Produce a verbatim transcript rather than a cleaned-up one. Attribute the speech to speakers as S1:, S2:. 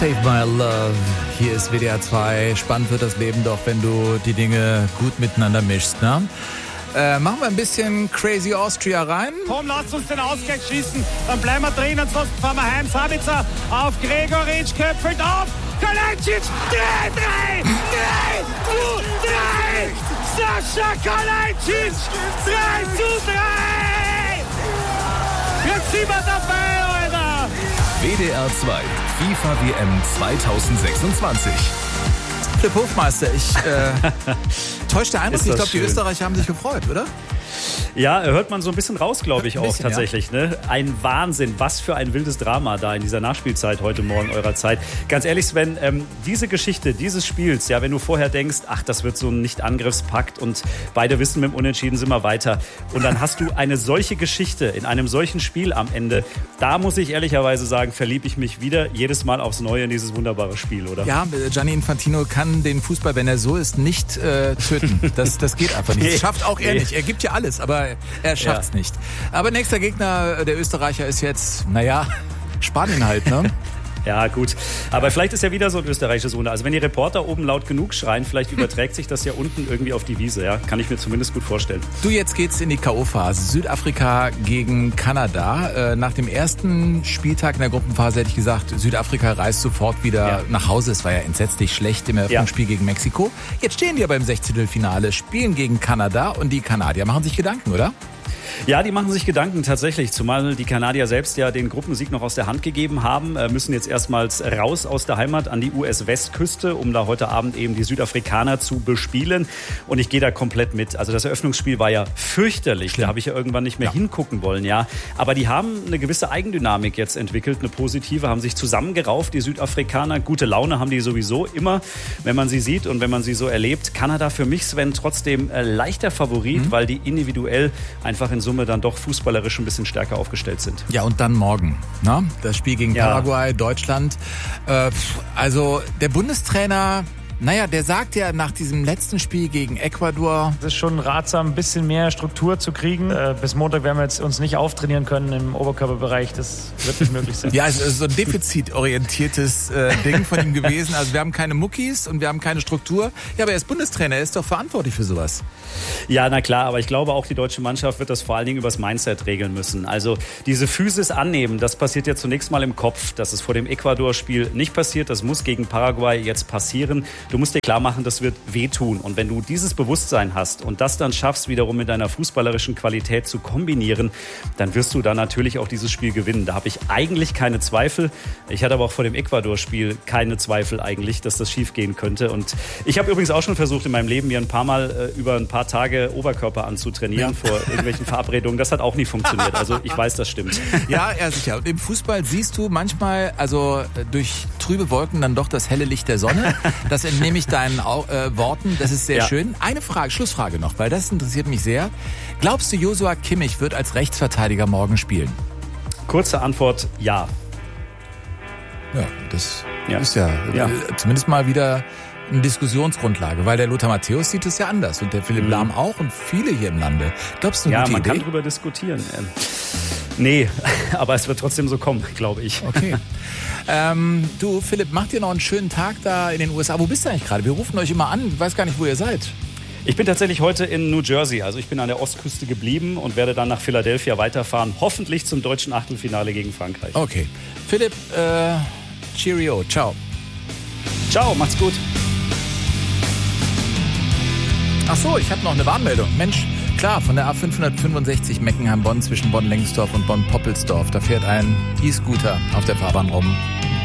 S1: Save My Love. Hier ist W D R zwei. Spannend wird das Leben doch, wenn du die Dinge gut miteinander mischst, ne? Äh, machen wir ein bisschen Crazy Austria rein.
S2: Komm, lasst uns den Ausgleich schießen. Dann bleiben wir drin, ansonsten fahren wir heim. Sabitzer auf Gregoritsch, köpfelt auf. Kalajdzic, drei, drei, drei, zu drei. Sascha Kalajdzic, drei zu drei. Jetzt sind wir dabei, Alter.
S3: W D R zwei, FIFA W M zweitausendsechsundzwanzig.
S1: Philipp Hofmeister, ich äh, täusche der Eindruck, ich glaube, die Österreicher haben sich gefreut, oder?
S4: Ja, hört man so ein bisschen raus, glaube ich, auch
S1: bisschen,
S4: tatsächlich. Ja. Ne? Ein Wahnsinn, was für ein wildes Drama da in dieser Nachspielzeit heute Morgen eurer Zeit. Ganz ehrlich, Sven, ähm, diese Geschichte dieses Spiels, ja, wenn du vorher denkst, ach, das wird so ein Nicht-Angriffspakt und beide wissen, mit dem Unentschieden sind wir weiter. Und dann hast du eine solche Geschichte in einem solchen Spiel am Ende. Da muss ich ehrlicherweise sagen, verliebe ich mich wieder jedes Mal aufs Neue in dieses wunderbare Spiel, oder?
S1: Ja, Gianni Infantino kann den Fußball, wenn er so ist, nicht äh, töten. Das, das geht einfach nicht. Das schafft auch er
S4: Nee.
S1: nicht. Er gibt ja alles, aber er schafft es
S4: Ja.
S1: nicht. Aber nächster Gegner der Österreicher ist jetzt, naja, Spanien halt, ne?
S4: Ja, gut. Aber vielleicht ist ja wieder so ein österreichisches Wunder. Also wenn die Reporter oben laut genug schreien, vielleicht überträgt sich das ja unten irgendwie auf die Wiese. Ja, kann ich mir zumindest gut vorstellen.
S1: Du, jetzt geht's in die K O-Phase. Südafrika gegen Kanada. Äh, nach dem ersten Spieltag in der Gruppenphase hätte ich gesagt, Südafrika reist sofort wieder
S4: Ja.
S1: nach Hause. Es war ja entsetzlich schlecht im Eröffnungsspiel
S4: Ja.
S1: gegen Mexiko. Jetzt stehen die aber im Sechzehntelfinale, spielen gegen Kanada und die Kanadier machen sich Gedanken, oder?
S4: Ja, die machen sich Gedanken tatsächlich, zumal die Kanadier selbst ja den Gruppensieg noch aus der Hand gegeben haben, äh, müssen jetzt erstmals raus aus der Heimat an die U S-Westküste, um da heute Abend eben die Südafrikaner zu bespielen. Und ich gehe da komplett mit. Also das Eröffnungsspiel war ja fürchterlich.
S1: Schlimm.
S4: Da habe ich ja irgendwann nicht mehr
S1: Ja.
S4: hingucken wollen, ja. Aber die haben eine gewisse Eigendynamik jetzt entwickelt, eine positive, haben sich zusammengerauft, die Südafrikaner. Gute Laune haben die sowieso immer, wenn man sie sieht und wenn man sie so erlebt. Kanada für mich, Sven, trotzdem äh, leichter Favorit, mhm. weil die individuell einfach in Summe dann doch fußballerisch ein bisschen stärker aufgestellt sind.
S1: Ja, und dann morgen, ne? Das Spiel gegen
S4: Ja.
S1: Paraguay, Deutschland. Äh, also der Bundestrainer, naja, der sagt ja nach diesem letzten Spiel gegen Ecuador,
S2: Es ist schon ratsam, ein bisschen mehr Struktur zu kriegen. Äh, bis Montag werden wir jetzt uns nicht auftrainieren können im Oberkörperbereich. Das wird nicht möglich sein.
S1: ja, es ist so ein defizitorientiertes äh, Ding von ihm gewesen. Also wir haben keine Muckis und wir haben keine Struktur. Ja, aber er ist Bundestrainer, er ist doch verantwortlich für sowas.
S4: Ja, na klar, aber ich glaube auch, die deutsche Mannschaft wird das vor allen Dingen übers Mindset regeln müssen. Also diese Physis annehmen, das passiert ja zunächst mal im Kopf. Das ist vor dem Ecuador-Spiel nicht passiert. Das muss gegen Paraguay jetzt passieren. Du musst dir klar machen, das wird wehtun. Und wenn du dieses Bewusstsein hast und das dann schaffst, wiederum mit deiner fußballerischen Qualität zu kombinieren, dann wirst du da natürlich auch dieses Spiel gewinnen. Da habe ich eigentlich keine Zweifel. Ich hatte aber auch vor dem Ecuador-Spiel keine Zweifel eigentlich, dass das schief gehen könnte. Und ich habe übrigens auch schon versucht, in meinem Leben mir ein paar Mal äh, über ein paar Tage Oberkörper anzutrainieren
S1: Ja.
S4: vor irgendwelchen Verabredungen. Das hat auch nie funktioniert. Also ich weiß, das stimmt.
S1: Ja, ja, sicher. Und im Fußball siehst du manchmal, also äh, durch trübe Wolken dann doch das helle Licht der Sonne. Das entnehme ich deinen Au- äh, Worten. Das ist sehr
S4: Ja.
S1: schön. Eine Frage, Schlussfrage noch, weil das interessiert mich sehr. Glaubst du, Joshua Kimmich wird als Rechtsverteidiger morgen spielen?
S4: Kurze Antwort, ja.
S1: Ja, das
S4: Ja.
S1: ist ja,
S4: Ja.
S1: Äh, zumindest mal wieder eine Diskussionsgrundlage, weil der Lothar Matthäus sieht es ja anders und der Philipp Lahm auch und viele hier im Lande. Glaubst du, eine
S4: Ja,
S1: gute
S4: man
S1: Idee?
S4: kann drüber diskutieren. Ähm, nee, aber es wird trotzdem so kommen, glaube ich.
S1: Okay. ähm, du, Philipp, mach dir noch einen schönen Tag da in den U S A. Wo bist du eigentlich gerade? Wir rufen euch immer an. Ich weiß gar nicht, wo ihr seid.
S4: Ich bin tatsächlich heute in New Jersey. Also ich bin an der Ostküste geblieben und werde dann nach Philadelphia weiterfahren. Hoffentlich zum deutschen Achtelfinale gegen Frankreich.
S1: Okay. Philipp, äh, Cheerio. Ciao.
S4: Ciao, macht's gut.
S1: Ach so, ich habe noch eine Warnmeldung. Mensch, klar, von der A fünfhundertfünfundsechzig Meckenheim-Bonn zwischen Bonn-Lengsdorf und Bonn-Poppelsdorf. Da fährt ein E-Scooter auf der Fahrbahn rum.